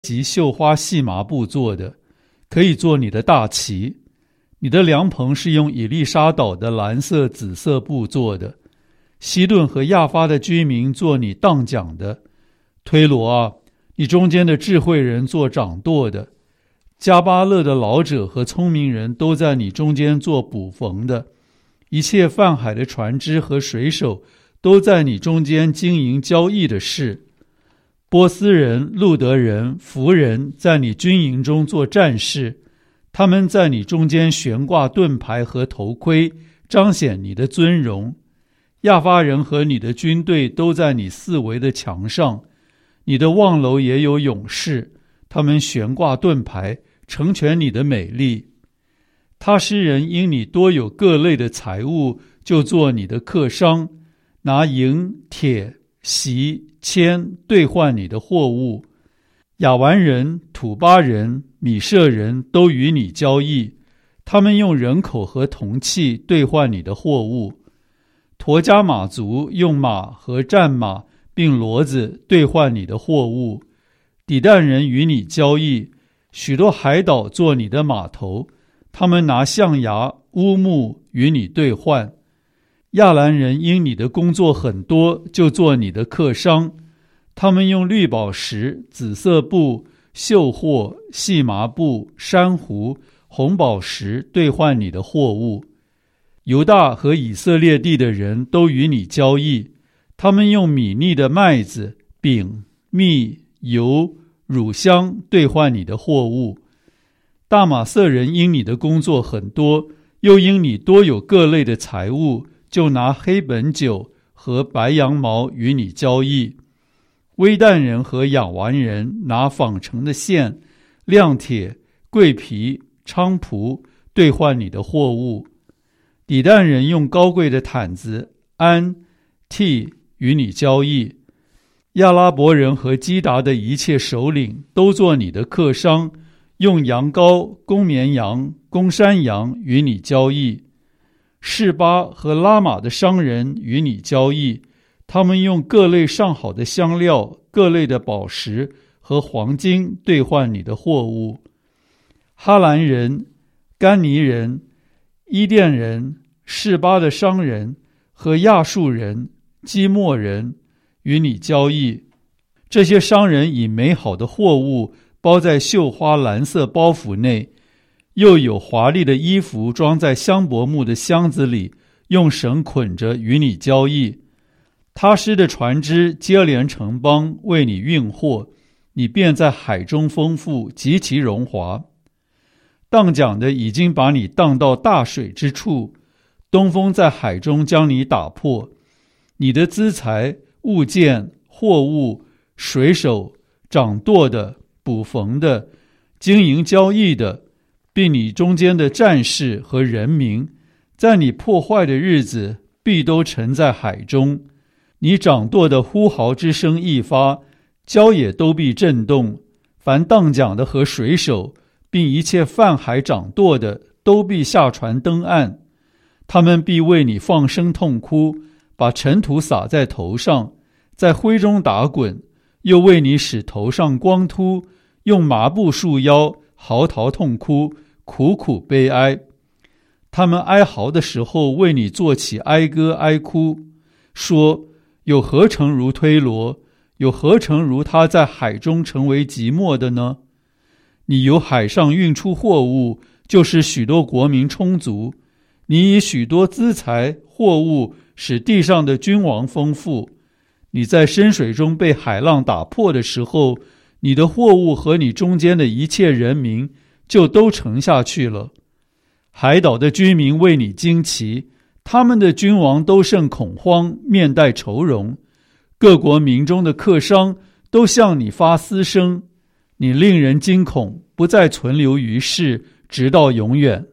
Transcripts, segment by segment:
及绣花细麻布做的，可以做你的大旗。你的凉棚是用以利沙岛的蓝色、紫色布做的。西顿和亚发的居民做你当讲的。推罗啊，你中间的智慧人做掌舵的。加巴勒的老者和聪明人都在你中间做捕缝的。一切泛海的船只和水手都在你中间经营交易的事。波斯人、路德人、弗人在你军营中做战士，他们在你中间悬挂盾牌和头盔，彰显你的尊荣。亚发人和你的军队都在你四围的墙上，你的望楼也有勇士，他们悬挂盾牌，成全你的美丽。他施人因你多有各类的财物，就做你的客商，拿银、铁、锡、铅兑换你的货物。亚完人、土巴人、米舍人都与你交易，他们用人口和铜器兑换你的货物。陀加马族用马和战马并骡子兑换你的货物。底但人与你交易，许多海岛做你的码头，他们拿象牙、乌木与你兑换。亚兰人因你的工作很多，就做你的客商，他们用绿宝石、紫色布、绣货、细麻布、珊瑚、红宝石兑换你的货物。犹大和以色列地的人都与你交易，他们用米粒的麦子、饼、蜜、油、乳香兑换你的货物。大马色人因你的工作很多，又因你多有各类的财物，就拿黑本酒和白羊毛与你交易。微旦人和亚完人拿纺成的线、亮铁、桂皮、菖蒲兑换你的货物。底但人用高贵的毯子、安、替与你交易。亚拉伯人和基达的一切首领都做你的客商，用羊羔、公绵羊、公山羊与你交易。示巴和拉玛的商人与你交易，他们用各类上好的香料、各类的宝石和黄金兑换你的货物。哈兰人、甘尼人、伊甸人、示巴的商人和亚述人、基莫人与你交易。这些商人以美好的货物包在绣花蓝色包袱内，又有华丽的衣服装在香柏木的箱子里，用绳捆着与你交易。他施的船只接连城邦为你运货，你便在海中丰富，极其荣华。荡桨的已经把你荡到大水之处，东风在海中将你打破。你的资财、物件、货物、水手、掌舵的、捕缝的、经营交易的，并你中间的战士和人民，在你破坏的日子必都沉在海中。你掌舵的呼号之声一发，郊野都必震动。凡荡桨的和水手，并一切泛海掌舵的，都必下船登岸。他们必为你放声痛哭，把尘土撒在头上，在灰中打滚，又为你使头上光秃，用麻布束腰，嚎啕痛哭，苦苦悲哀。他们哀嚎的时候，为你做起哀歌哀哭，说：有何城如推罗？有何城如他在海中成为寂寞的呢？你由海上运出货物，就使许多国民充足。你以许多资财货物使地上的君王丰富。你在深水中被海浪打破的时候，你的货物和你中间的一切人民就都沉下去了。海岛的居民为你惊奇，他们的君王都甚恐慌，面带愁容。各国民中的客商都向你发嘶声，你令人惊恐，不再存留于世，直到永远。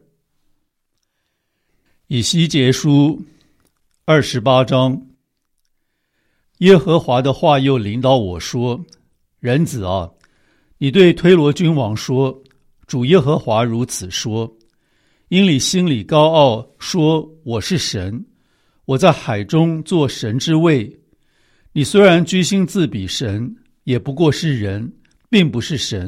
以西结书28章。耶和华的话又临到我说：人子啊，你对推罗君王说，主耶和华如此说，因你心里高傲，说我是神，我在海中做神之位。你虽然居心自比神，也不过是人， 并不是神。